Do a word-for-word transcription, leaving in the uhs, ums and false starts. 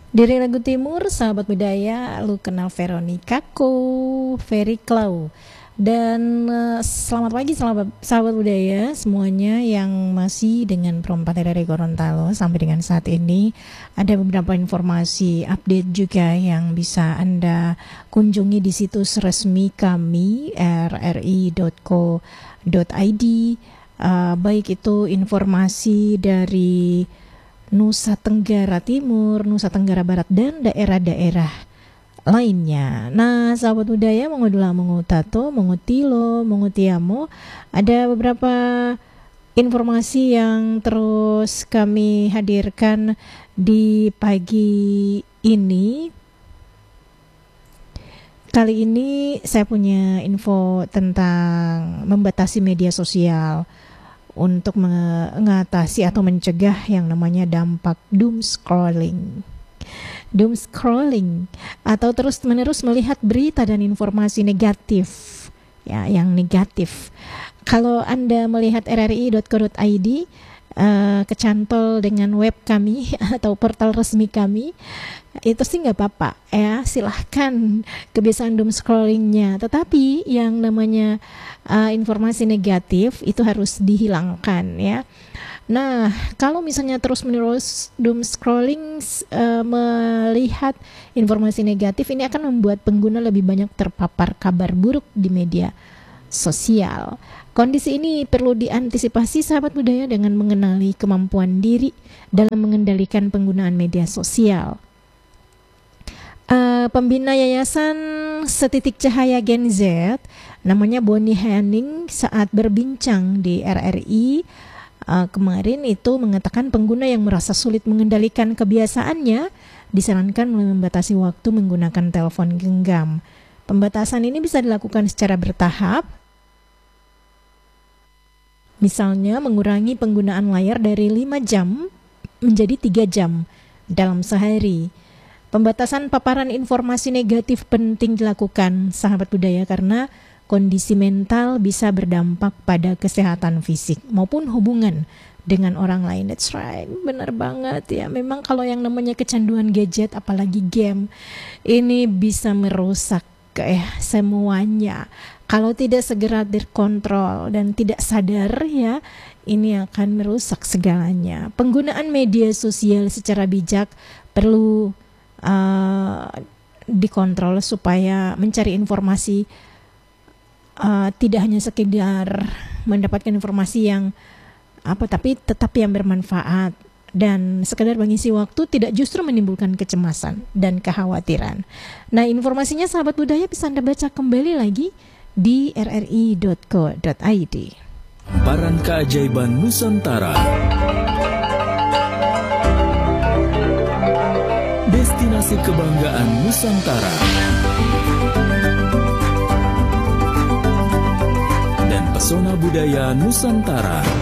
Dari Lagu Timur, sahabat budaya, lu kenal Veronica Ko, Very Clau. Dan eh, selamat pagi selamat sahabat budaya semuanya yang masih dengan Perompak dari Gorontalo sampai dengan saat ini. Ada beberapa informasi update juga yang bisa Anda kunjungi di situs resmi kami r r i dot co dot i d. Uh, baik itu informasi dari Nusa Tenggara Timur, Nusa Tenggara Barat, dan daerah-daerah lainnya. Nah, sahabat budaya, mengudula mengutato, mengutilo, mengutiamo, ada beberapa informasi yang terus kami hadirkan di pagi ini. Kali ini saya punya info tentang membatasi media sosial untuk mengatasi atau mencegah yang namanya dampak doom scrolling. Doom scrolling atau terus-menerus melihat berita dan informasi negatif, ya, yang negatif. Kalau Anda melihat r r i dot co dot i d, uh, kecantol dengan web kami atau portal resmi kami, itu sih nggak apa-apa, ya, silahkan kebiasaan doom scrollingnya. Tetapi yang namanya uh, informasi negatif itu harus dihilangkan, ya. Nah, kalau misalnya terus-menerus doom scrolling uh, melihat informasi negatif, ini akan membuat pengguna lebih banyak terpapar kabar buruk di media sosial. Kondisi ini perlu diantisipasi sahabat budaya dengan mengenali kemampuan diri dalam mengendalikan penggunaan media sosial. Uh, pembina Yayasan Setitik Cahaya Gen Z, namanya Bonnie Henning, saat berbincang di R R I uh, kemarin itu mengatakan pengguna yang merasa sulit mengendalikan kebiasaannya disarankan mulai membatasi waktu menggunakan telepon genggam. Pembatasan ini bisa dilakukan secara bertahap. Misalnya mengurangi penggunaan layar dari lima jam menjadi tiga jam dalam sehari. Pembatasan paparan informasi negatif penting dilakukan sahabat budaya karena kondisi mental bisa berdampak pada kesehatan fisik maupun hubungan dengan orang lain. That's right, benar banget ya. Memang kalau yang namanya kecanduan gadget apalagi game ini bisa merusak ya semuanya. Kalau tidak segera dikontrol dan tidak sadar ya, ini akan merusak segalanya. Penggunaan media sosial secara bijak perlu Uh, dikontrol supaya mencari informasi uh, tidak hanya sekedar mendapatkan informasi yang apa, tapi tetap yang bermanfaat dan sekedar mengisi waktu, tidak justru menimbulkan kecemasan dan kekhawatiran. Nah, informasinya sahabat budaya bisa Anda baca kembali lagi di r r i dot co dot i d. Hamparan keajaiban Nusantara, destinasi kebanggaan Nusantara, dan pesona budaya Nusantara.